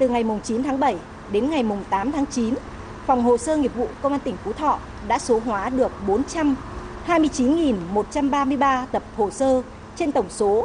từ ngày 9 tháng 7 đến ngày 8 tháng 9, Phòng Hồ sơ Nghiệp vụ Công an tỉnh Phú Thọ đã số hóa được 429.133 tập hồ sơ trên tổng số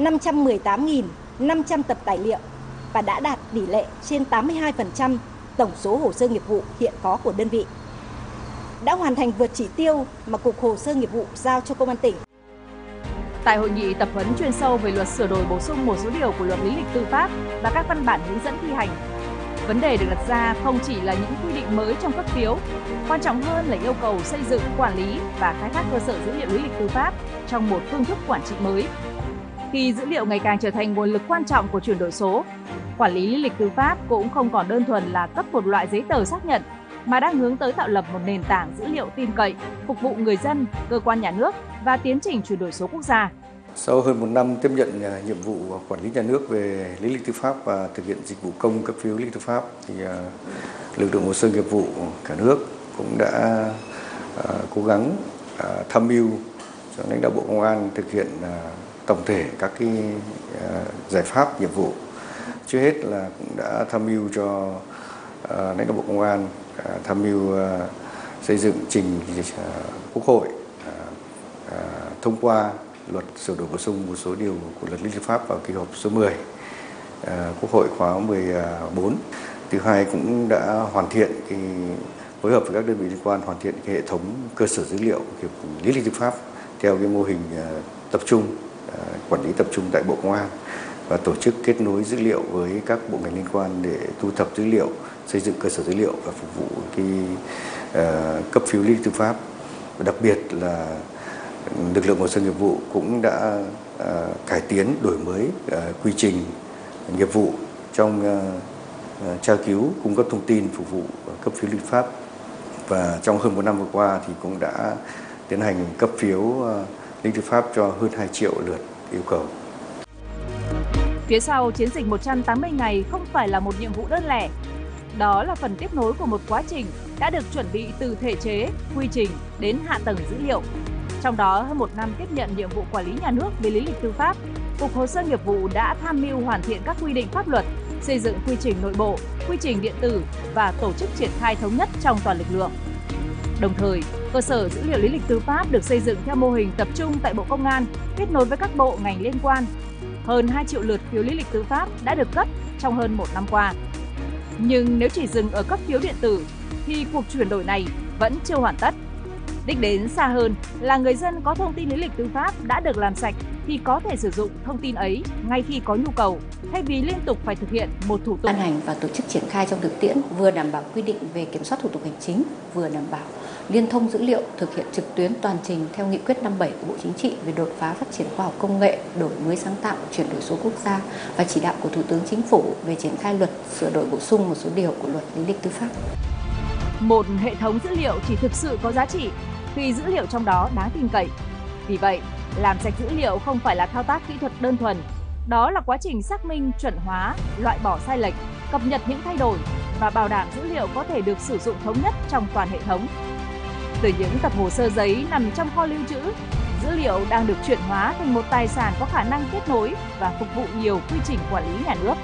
518.500 tập tài liệu và đã đạt tỷ lệ trên 82% tổng số hồ sơ nghiệp vụ hiện có của đơn vị. Đã hoàn thành vượt chỉ tiêu mà Cục Hồ sơ Nghiệp vụ giao cho Công an tỉnh. Tại hội nghị tập huấn chuyên sâu về luật sửa đổi bổ sung một số điều của luật lý lịch tư pháp và các văn bản hướng dẫn thi hành, vấn đề được đặt ra không chỉ là những quy định mới trong cấp phiếu, quan trọng hơn là yêu cầu xây dựng, quản lý và khai thác cơ sở dữ liệu lý lịch tư pháp trong một phương thức quản trị mới. Khi dữ liệu ngày càng trở thành nguồn lực quan trọng của chuyển đổi số, quản lý lý lịch tư pháp cũng không còn đơn thuần là cấp một loại giấy tờ xác nhận, mà đang hướng tới tạo lập một nền tảng dữ liệu tin cậy, phục vụ người dân, cơ quan nhà nước và tiến trình chuyển đổi số quốc gia. Sau hơn 1 năm tiếp nhận nhiệm vụ quản lý nhà nước về lý lịch tư pháp và thực hiện dịch vụ công cấp phiếu lý lịch tư pháp, thì lực lượng hồ sơ nghiệp vụ cả nước cũng đã cố gắng tham mưu cho lãnh đạo Bộ Công an thực hiện tổng thể các giải pháp nghiệp vụ. Trước hết là cũng đã tham mưu cho lãnh đạo Bộ Công an tham mưu xây dựng trình Quốc hội thông qua luật sửa đổi bổ sung một số điều của luật lý lịch tư pháp vào kỳ họp số 10 Quốc hội khóa 14. Thứ hai cũng đã hoàn thiện phối hợp với các đơn vị liên quan hoàn thiện hệ thống cơ sở dữ liệu lý lịch tư pháp theo mô hình tập trung, quản lý tập trung tại Bộ Công an và tổ chức kết nối dữ liệu với các bộ ngành liên quan để thu thập dữ liệu, xây dựng cơ sở dữ liệu và phục vụ cấp phiếu lý lịch tư pháp. Và đặc biệt là lực lượng hồ sơ nghiệp vụ cũng đã cải tiến, đổi mới quy trình nghiệp vụ trong tra cứu, cung cấp thông tin phục vụ cấp phiếu lý lịch tư pháp. Và trong hơn 1 năm vừa qua thì cũng đã tiến hành cấp phiếu lý lịch tư pháp cho hơn 2 triệu lượt yêu cầu. Phía sau chiến dịch 180 ngày không phải là một nhiệm vụ đơn lẻ. Đó là phần tiếp nối của một quá trình đã được chuẩn bị từ thể chế, quy trình đến hạ tầng dữ liệu. Trong đó, hơn 1 năm tiếp nhận nhiệm vụ quản lý nhà nước về lý lịch tư pháp, Cục Hồ sơ Nghiệp vụ đã tham mưu hoàn thiện các quy định pháp luật, xây dựng quy trình nội bộ, quy trình điện tử và tổ chức triển khai thống nhất trong toàn lực lượng. Đồng thời, cơ sở dữ liệu lý lịch tư pháp được xây dựng theo mô hình tập trung tại Bộ Công an, kết nối với các bộ ngành liên quan. Hơn 2 triệu lượt phiếu lý lịch tư pháp đã được cấp trong hơn 1 năm qua. Nhưng nếu chỉ dừng ở cấp phiếu điện tử, thì cuộc chuyển đổi này vẫn chưa hoàn tất. Đích đến xa hơn là người dân có thông tin lý lịch tư pháp đã được làm sạch thì có thể sử dụng thông tin ấy ngay khi có nhu cầu, thay vì liên tục phải thực hiện một thủ tục. Ban hành và tổ chức triển khai trong thực tiễn vừa đảm bảo quy định về kiểm soát thủ tục hành chính, vừa đảm bảo liên thông dữ liệu, thực hiện trực tuyến toàn trình theo nghị quyết 57 của Bộ Chính trị về đột phá phát triển khoa học công nghệ, đổi mới sáng tạo, chuyển đổi số quốc gia và chỉ đạo của Thủ tướng Chính phủ về triển khai luật sửa đổi bổ sung một số điều của luật lý lịch tư pháp. Một hệ thống dữ liệu chỉ thực sự có giá trị khi dữ liệu trong đó đáng tin cậy. Vì vậy, làm sạch dữ liệu không phải là thao tác kỹ thuật đơn thuần. Đó là quá trình xác minh, chuẩn hóa, loại bỏ sai lệch, cập nhật những thay đổi và bảo đảm dữ liệu có thể được sử dụng thống nhất trong toàn hệ thống. Từ những tập hồ sơ giấy nằm trong kho lưu trữ, dữ liệu đang được chuyển hóa thành một tài sản có khả năng kết nối và phục vụ nhiều quy trình quản lý nhà nước.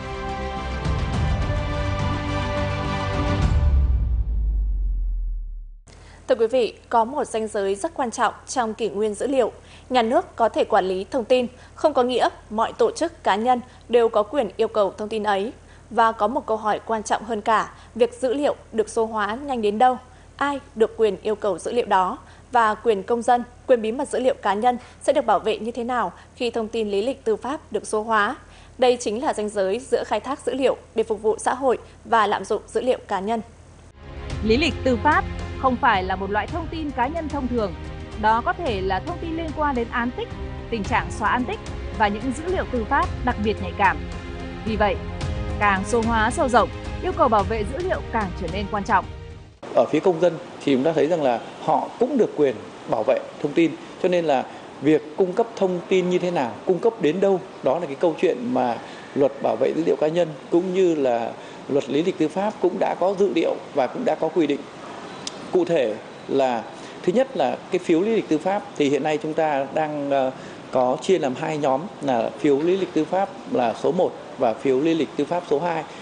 Thưa quý vị, có một ranh giới rất quan trọng trong kỷ nguyên dữ liệu. Nhà nước có thể quản lý thông tin, không có nghĩa mọi tổ chức cá nhân đều có quyền yêu cầu thông tin ấy. Và có một câu hỏi quan trọng hơn cả, việc dữ liệu được số hóa nhanh đến đâu? Ai được quyền yêu cầu dữ liệu đó? Và quyền công dân, quyền bí mật dữ liệu cá nhân sẽ được bảo vệ như thế nào khi thông tin lý lịch tư pháp được số hóa? Đây chính là ranh giới giữa khai thác dữ liệu để phục vụ xã hội và lạm dụng dữ liệu cá nhân. Lý lịch tư pháp không phải là một loại thông tin cá nhân thông thường. Đó có thể là thông tin liên quan đến án tích, tình trạng xóa án tích và những dữ liệu tư pháp đặc biệt nhạy cảm. Vì vậy, càng số hóa sâu rộng, yêu cầu bảo vệ dữ liệu càng trở nên quan trọng. Ở phía công dân thì chúng ta thấy rằng là họ cũng được quyền bảo vệ thông tin, cho nên là việc cung cấp thông tin như thế nào, cung cấp đến đâu, đó là cái câu chuyện mà luật bảo vệ dữ liệu cá nhân cũng như là luật lý lịch tư pháp cũng đã có dự liệu và cũng đã có quy định. Cụ thể là thứ nhất là cái phiếu lý lịch tư pháp thì hiện nay chúng ta đang có chia làm 2 nhóm là phiếu lý lịch tư pháp là số 1 và phiếu lý lịch tư pháp số 2.